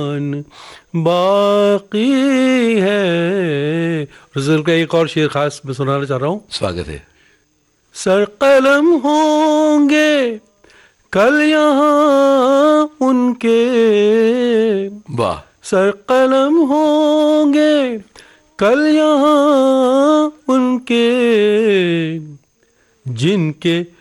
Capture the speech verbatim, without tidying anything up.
बाकी है। रसूल का एक और शेर खास मैं सुनाना चाह रहा हूँ। स्वागत है। सर कलम होंगे कल यहाँ उनके, वाह। सर कलम होंगे कल यहाँ उनके, जिनके